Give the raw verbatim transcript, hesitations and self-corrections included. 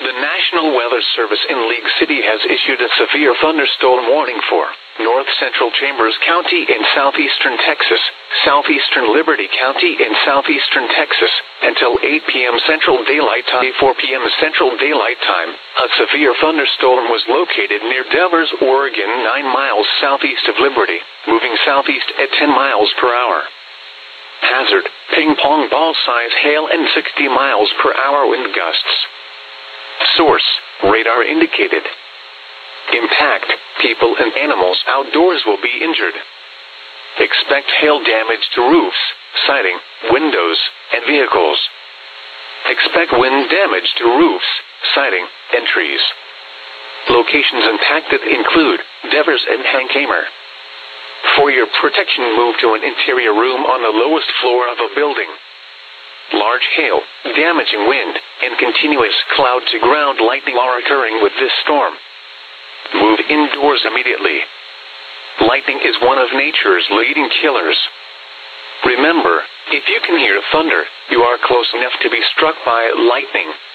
The National Weather Service in League City has issued a severe thunderstorm warning for North Central Chambers County in southeastern Texas, southeastern Liberty County in southeastern Texas, until eight p m Central Daylight Time, four p m Central Daylight Time. A severe thunderstorm was located near Devers, Oregon, nine miles southeast of Liberty, moving southeast at ten miles per hour. Hazard, ping pong ball size hail and sixty miles per hour wind gusts. Source, radar indicated. Impact, people and animals outdoors will be injured. Expect hail damage to roofs, siding, windows, and vehicles. Expect wind damage to roofs, siding, and trees. Locations impacted include Devers and Hankamer. For your protection, move to an interior room on the lowest floor of a building. Large hail, damaging wind, and continuous cloud-to-ground lightning are occurring with this storm. Move indoors immediately. Lightning is one of nature's leading killers. Remember, if you can hear thunder, you are close enough to be struck by lightning.